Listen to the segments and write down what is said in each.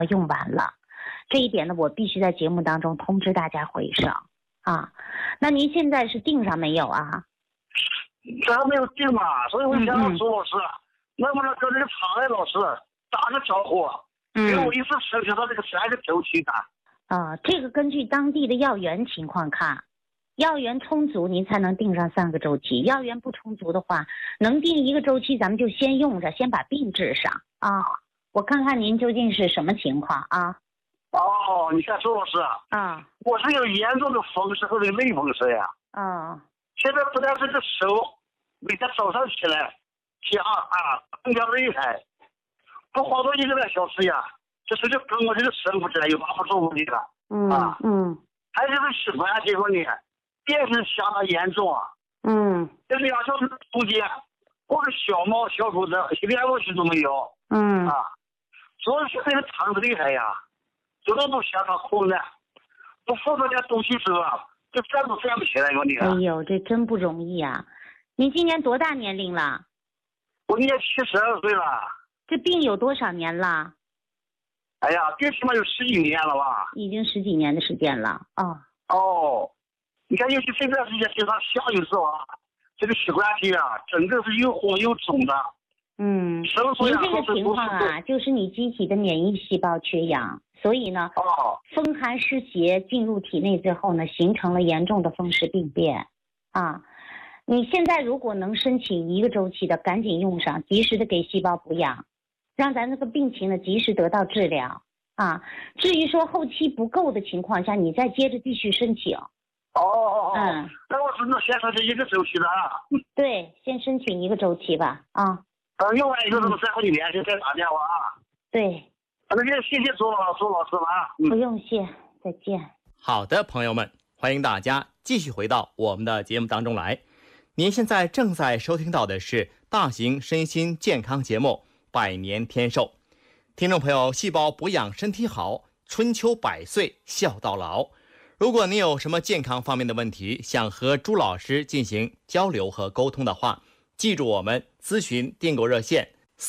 用完了。这一点呢，我必须在节目当中通知大家回声啊。那您现在是订上没有啊？ 这还没有订嘛，所以我想让朱老师，能不能跟这个常来老师打个招呼，给我一次申请到这个3个周期的。 这个根据当地的药源情况看，药源充足您才能订上3个周期，药源不充足的话，能订1个周期咱们就先用着，先把病治上啊。我看看您究竟是什么情况啊？ 你看朱老师我是有严重的风湿和这个类风湿呀。现在不但这个手每天早上起来更加厉害，不花到1个来小时呀，这是就跟我这个身体有拿不住的了。还有就是血管这方面变成相当严重啊。这2小时中间，或者小猫小狗的一点问题都没有。主要是这个肠子厉害呀，走路都相当困难，不放到点东西之后就站都站不起来你。 哎呦，这真不容易啊！您今年多大年龄了？ 我今年72岁了。 这病有多少年了？ 哎呀，病起码有10几年了吧？ 已经10几年的时间了你看，尤其这段时间经常下雨时候这个血管体整个是又红又肿的。 您这个情况就是你机体的免疫细胞缺氧，所以呢，风寒湿邪进入体内之后呢，形成了严重的风湿病变你现在如果能申请1个周期的，赶紧用上，及时的给细胞补养，让咱这个病情呢及时得到治疗至于说后期不够的情况下，你再接着继续申请。 那我只能先申请1个周期的对，先申请1个周期吧用完以后再和你联系，再打电话对， 那就谢谢朱老师了不用谢，再见。 好的，朋友们，欢迎大家继续回到我们的节目当中来。您现在正在收听到的是大型身心健康节目《百年天寿》。听众朋友，细胞补养身体好，春秋百岁孝到老。如果您有什么健康方面的问题，想和朱老师进行交流和沟通的话，记住我们咨询订购热线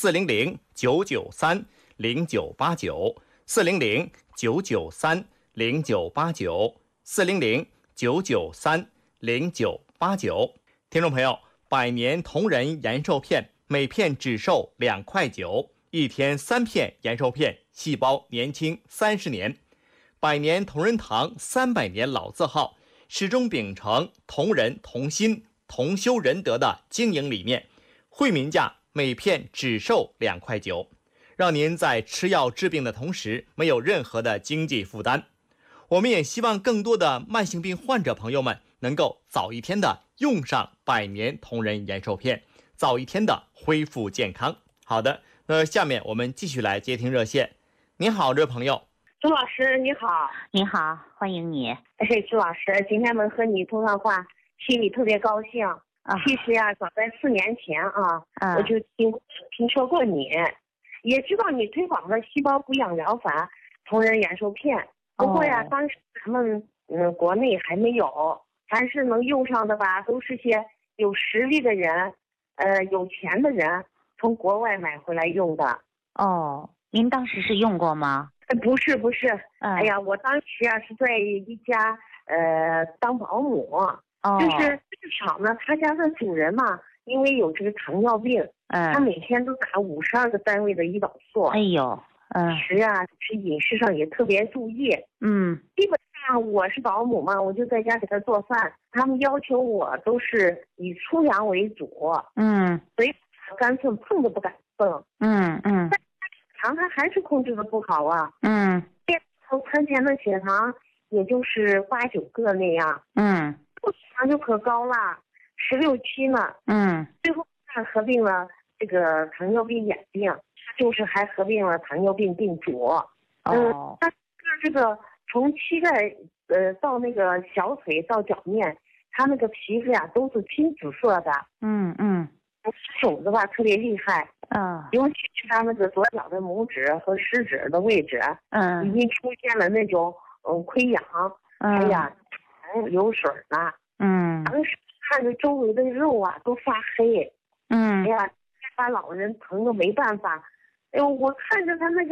400-993-0989，400-993-0989。听众朋友，百年同仁延寿片每片只售2块9，一天3片延寿片，细胞年轻30年。百年同仁堂300年老字号，始终秉承同仁同心同修仁德的经营理念，惠民价每片只售2块9，让您在吃药治病的同时没有任何的经济负担。我们也希望更多的慢性病患者朋友们能够早一天的用上百年同仁延寿片，早一天的恢复健康。好的，那下面我们继续来接听热线。您好，这位朋友。 朱老师你好。 你好，欢迎你。 朱老师，今天能和你通上话，心里特别高兴。其实早在4年前我就听说过你，也知道你推广的细胞补养疗法同仁延寿片。不过当时咱们国内还没有，凡是能用上的吧，都是些有实力的人，有钱的人从国外买回来用的。 您当时是用过吗？ 不是，哎呀，我当时是在一家当保姆，就是这个厂呢，他家的主人嘛，因为有这个糖尿病，他每天都打52个单位的胰岛素。 哎呦， 是饮食上也特别注意。基本上我是保姆嘛，我就在家给他做饭，他们要求我都是以粗粮为主。所以干脆碰都不敢碰。但他还是控制的不好餐前的血糖也就是8、9个那样。血糖就可高了，16、7呢。最后合并了这个糖尿病眼病，就是还合并了糖尿病病足。但这个从膝盖到那个小腿到脚面，他那个皮肤都是青紫色的。肿的吧特别厉害。尤其是他那个左脚的拇指和食指的位置，已经出现了那种溃疡，流水了。当时看着周围的肉都发黑。把老人疼的没办法。我看着他那个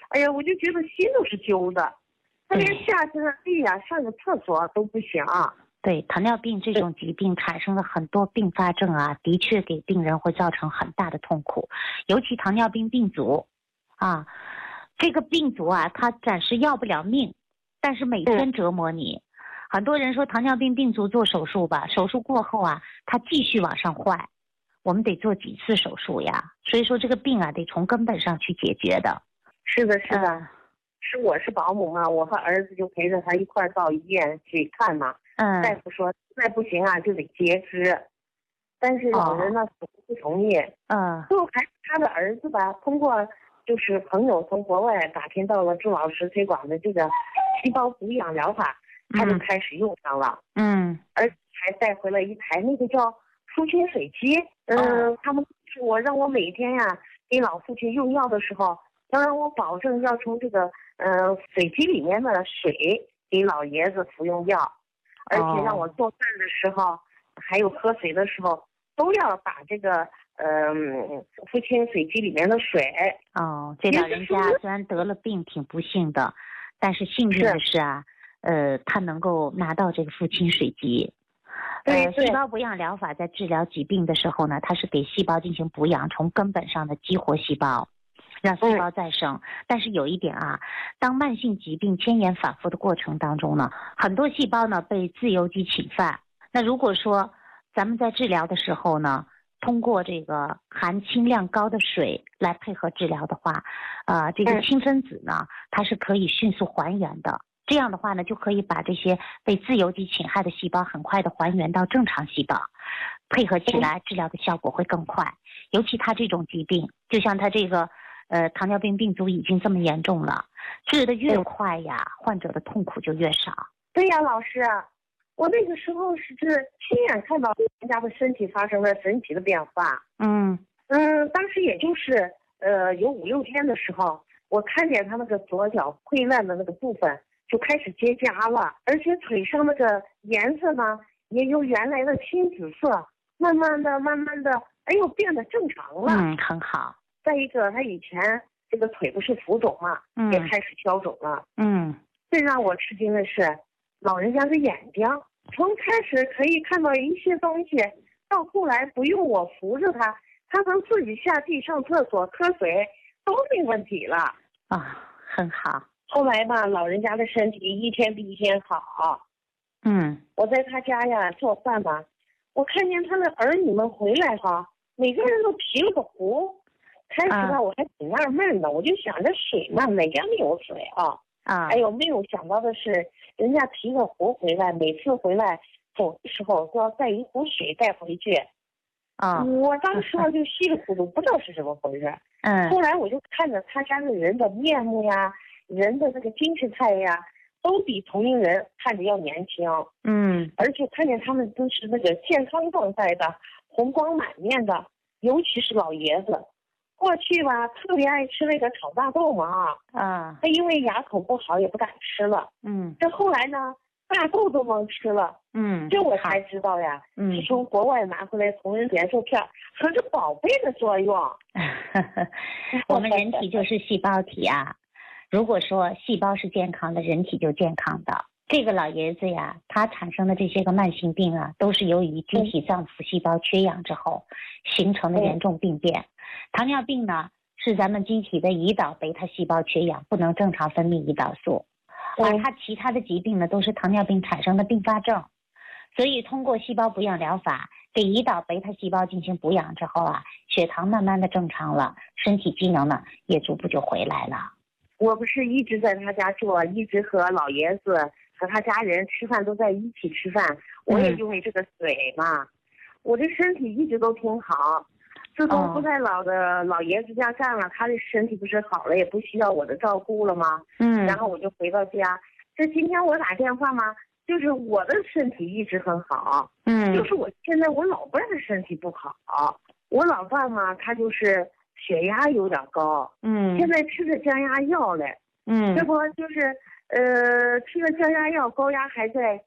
哎呀，我就觉得心都是揪的，他连下这个地呀、上个厕所都不行。 对，糖尿病这种疾病产生了很多并发症啊，的确给病人会造成很大的痛苦，尤其糖尿病病足啊，这个病足啊，它暂时要不了命，但是每天折磨你。很多人说糖尿病病足做手术吧，手术过后啊，它继续往上坏，我们得做几次手术呀。所以说这个病啊，得从根本上去解决的。 是的，是的，我是保姆嘛，我和儿子就陪着他一块儿到医院去看嘛。大夫说再不行啊就得截肢，但是老人呢不同意。最后还是他的儿子吧，通过就是朋友从国外打听到了朱老师推广的这个细胞补养疗法，他就开始用上了。而且还带回了一台那个叫父亲水机。他们说让我每天呀给老父亲用药的时候，要让我保证要从这个水机里面的水给老爷子服用药。而且让我做饭的时候，还有喝水的时候，都要把这个父亲水机里面的水。 这老人家虽然得了病挺不幸的，但是幸运的是啊，他能够拿到这个父亲水机。细胞补养疗法在治疗疾病的时候呢，它是给细胞进行补养，从根本上的激活细胞，让细胞再生。但是有一点啊，当慢性疾病迁延反复的过程当中呢，很多细胞呢被自由基侵犯。那如果说咱们在治疗的时候呢，通过这个含氢量高的水来配合治疗的话，这个氢分子呢，它是可以迅速还原的。这样的话呢，就可以把这些被自由基侵害的细胞很快的还原到正常细胞，配合起来治疗的效果会更快。尤其他这种疾病，就像他这个糖尿病病足已经这么严重了，治得越快呀，患者的痛苦就越少。 对呀，老师，我那个时候是亲眼看到人家的身体发生了神奇的变化。当时也就是有5-6天的时候，我看见他那个左脚溃烂的那个部分就开始结痂了，而且腿上那个颜色呢也由原来的青紫色慢慢的哎呦变得正常了。 很好。 再一个，他以前这个腿不是浮肿嘛，也开始消肿了。最让我吃惊的是，老人家的眼睛从开始可以看到一些东西，到后来不用我扶着他，他能自己下地上厕所喝水都没问题了。 很好。 后来吧，老人家的身体一天比一天好。我在他家呀做饭嘛，我看见他的儿女们回来哈，每个人都提了个壶。开始吧，我还挺纳闷的，我就想着水嘛，哪家没有水啊？哎呦，没有想到的是，人家提个壶回来，每次回来走的时候都要带一壶水带回去。我当时就稀里糊涂，不知道是怎么回事。后来我就看着他家的人的面目呀，人的那个精神态呀，都比同龄人看着要年轻。而且看见他们都是那个健康状态的，红光满面的，尤其是老爷子。过去吧，特别爱吃那个炒大豆嘛，他因为牙口不好也不敢吃了。这后来呢，大豆都能吃了。这我才知道呀，是从国外拿回来同仁连寿片，可是宝贝的作用。 我们人体就是细胞体啊，如果说细胞是健康的，人体就健康的。这个老爷子呀，他产生的这些个慢性病啊，都是由于机体脏腑细胞缺氧之后形成的严重病变。糖尿病呢，是咱们机体的胰岛贝塔细胞缺氧，不能正常分泌胰岛素，而它其他的疾病呢，都是糖尿病产生的并发症。所以通过细胞补养疗法给胰岛贝塔细胞进行补养之后啊，血糖慢慢的正常了，身体机能呢也逐步就回来了。 我不是一直在他家做，一直和老爷子和他家人吃饭都在一起吃饭，我也因为这个水嘛，我的身体一直都挺好。自从不在老爷子家干了，他的身体不是好了，也不需要我的照顾了吗？然后我就回到家。这今天我打电话嘛，就是我的身体一直很好。就是现在我老伴的身体不好。我老伴嘛，他就是血压有点高。现在吃着降压药嘞。这不就是吃了降压药，高压还在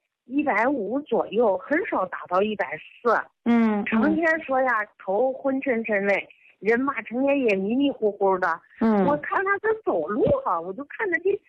150左右，很少达到140。成天说呀头昏沉沉嘞， 人嘛成天也迷迷糊糊的。我看他走路哈，我就看着这